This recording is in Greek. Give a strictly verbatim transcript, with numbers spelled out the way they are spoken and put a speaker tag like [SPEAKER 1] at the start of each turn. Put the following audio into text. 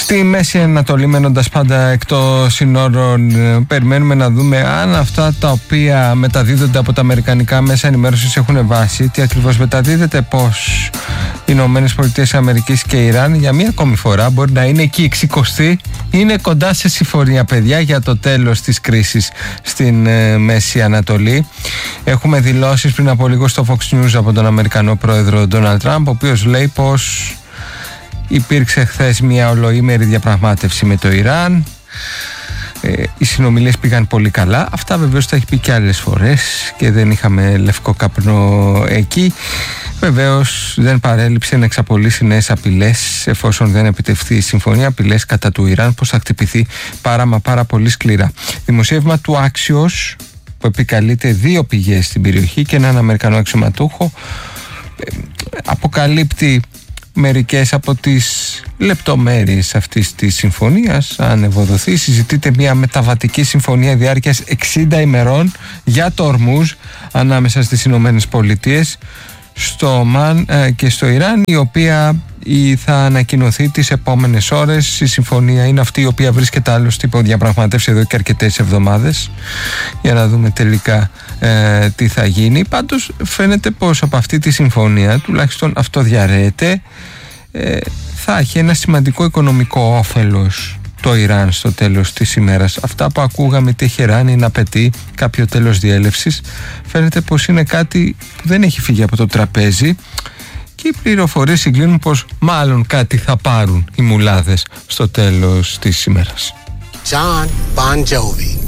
[SPEAKER 1] Στη Μέση Ανατολή, μένοντας πάντα εκτός συνόρων, περιμένουμε να δούμε αν αυτά τα οποία μεταδίδονται από τα αμερικανικά μέσα ενημέρωσης έχουν βάση. Τι ακριβώς μεταδίδεται, πως οι Ηνωμένες Πολιτείες Αμερικής και η Ιράν για μία ακόμη φορά μπορεί να είναι εκεί εξηκοστή, είναι κοντά σε συμφωνία, παιδιά, για το τέλος της κρίσης στην ε, Μέση Ανατολή. Έχουμε δηλώσεις πριν από λίγο στο Fox News από τον Αμερικανό πρόεδρο Ντόναλντ Τραμπ, ο οποίος λέει πως υπήρξε χθες μια ολοήμερη διαπραγμάτευση με το Ιράν. Ε, οι συνομιλίες πήγαν πολύ καλά. Αυτά βεβαίως τα έχει πει και άλλες φορές και δεν είχαμε λευκό καπνό εκεί. Βεβαίως δεν παρέλειψε να εξαπολύσει νέες απειλές εφόσον δεν επιτευχθεί η συμφωνία, απειλές κατά του Ιράν πως θα χτυπηθεί πάρα μα πάρα πολύ σκληρά. Δημοσίευμα του Axios που επικαλείται δύο πηγές στην περιοχή και έναν Αμερικανό αξιωματούχο αποκαλύπτει μερικές από τις λεπτομέρειες αυτής της συμφωνίας. Αν ευοδοθεί, συζητείται μια μεταβατική συμφωνία διάρκειας εξήντα ημερών για το Ορμούζ ανάμεσα στις Ηνωμένες Πολιτείες, στο Ομάν ε, και στο Ιράν, η οποία η, θα ανακοινωθεί τις επόμενες ώρες. Η συμφωνία είναι αυτή η οποία βρίσκεται άλλωστε υπό διαπραγμάτευση εδώ και αρκετές εβδομάδες, για να δούμε τελικά ε, τι θα γίνει. Πάντως φαίνεται πως από αυτή τη συμφωνία, τουλάχιστον αυτό διαρρέεται, ε, θα έχει ένα σημαντικό οικονομικό όφελος το Ιράν στο τέλος της ημέρας. Αυτά που ακούγαμε, Τεχεράνη να απαιτεί κάποιο τέλος διέλευσης, φαίνεται πως είναι κάτι που δεν έχει φύγει από το τραπέζι και οι πληροφορίες συγκλίνουν πως μάλλον κάτι θα πάρουν οι μουλάδες στο τέλος της ημέρας.
[SPEAKER 2] John Bon Jovi.